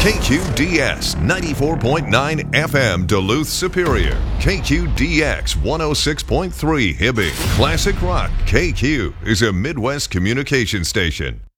KQDS 94.9 FM Duluth Superior. KQDX 106.3 Hibbing. Classic Rock KQ is a Midwest communication station.